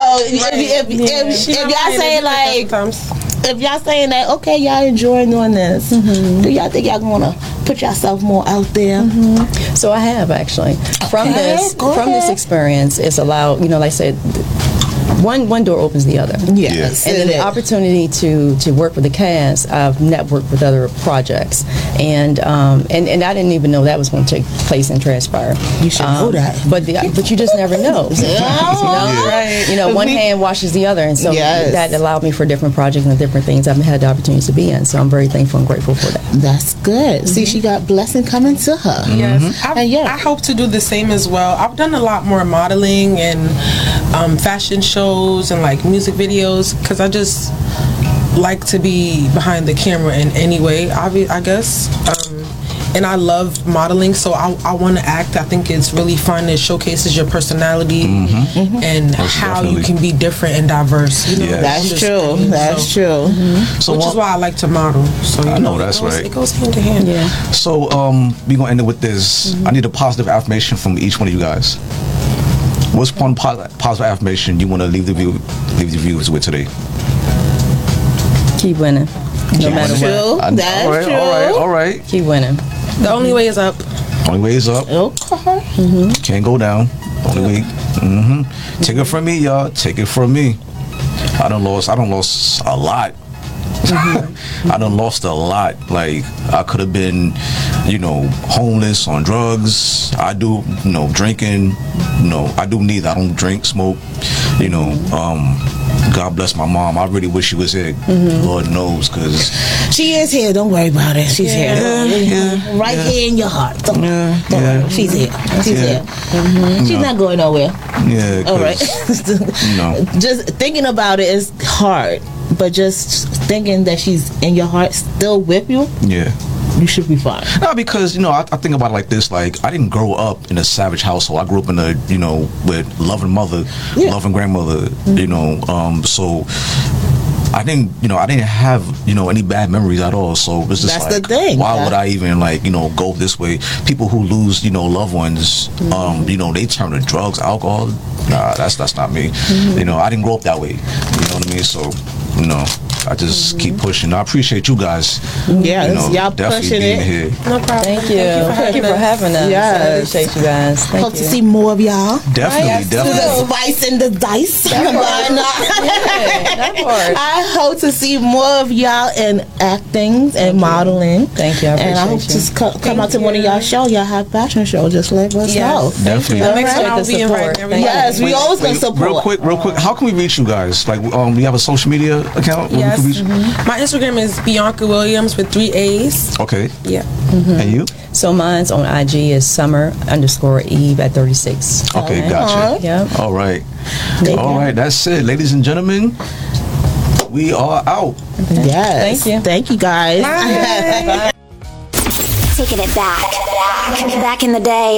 if y'all saying like, if y'all saying that, okay, y'all enjoying doing this, do y'all think y'all gonna put yourself more out there? So I have actually from this experience. It's allowed, like I said, one door opens the other. Yes. And then the opportunity to work with the cast, I've networked with other projects, and I didn't even know that was going to take place and transpire. You should know that, but you just never know. One hand washes the other, and so that allowed me for different projects and different things I've had the opportunities to be in. So I'm very thankful and grateful for that. That's good. See, she got blessing coming to her. Yes, I hope to do the same as well. I've done a lot more modeling and fashion shows and like music videos, because I just like to be behind the camera in any way, I guess. And I love modeling, so I want to act. I think it's really fun. It showcases your personality and how you can be different and diverse. That's true. That's true. So which is why I like to model. So I know that's right. It goes hand to hand. Yeah. So we're gonna end it with this. I need a positive affirmation from each one of you guys. What's one positive affirmation you want to leave the viewers with today? Keep winning, no matter what. That's true. All right. Keep winning. The only way is up. Only way is up. Okay. Can't go down. Only way. Take it from me, y'all. Take it from me. I done lost a lot. I done lost a lot. Like, I could have been, homeless, on drugs. I do, drinking. I do neither. I don't drink, smoke. God bless my mom. I really wish she was here. Lord knows, because she is here. Don't worry about it. She's here. Right here in your heart. Don't worry. She's here. She's here. She's not going nowhere. Yeah. All right. Just thinking about it is hard, but just thinking that she's in your heart, still with you. Yeah. You should be fine. No, because I think about it like this. Like, I didn't grow up in a savage household. I grew up in a with loving mother, loving grandmother. So I didn't have any bad memories at all. So it's just that's the thing. Why would I even go this way? People who lose loved ones, they turn to drugs, alcohol. Nah, that's not me. I didn't grow up that way. You know what I mean? So I just keep pushing. I appreciate you guys. Yeah, y'all definitely pushing being it. Here. No problem. Thank you for having us. Yes. I appreciate you guys. Hope to see more of y'all. Definitely. The spice and the dice. That part. I hope to see more of y'all in acting and modeling. Thank you. I appreciate and I hope to come out to one of y'all shows. Y'all have fashion show. Just let us know. Definitely. I'll be invited. Yes, we always gonna support. Real quick. How can we reach you guys? Like, we have a social media account. Yes. My Instagram is Bianca Williams with 3 A's. Okay. Yeah. And you? So mine's on IG is summer_Eve at 36. Okay, gotcha. Yeah. All right. All right, that's it. Ladies and gentlemen, we are out. Yes. Thank you. Thank you, guys. Bye. Taking it back in the day.